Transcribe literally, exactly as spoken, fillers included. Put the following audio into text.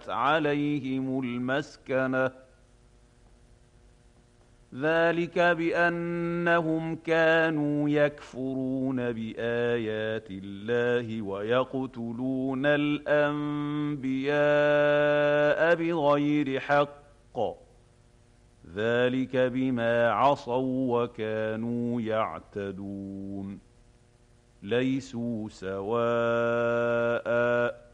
وحقت عليهم المسكنة ذلك بأنهم كانوا يكفرون بآيات الله ويقتلون الأنبياء بغير حق ذلك بما عصوا وكانوا يعتدون ليسوا سواء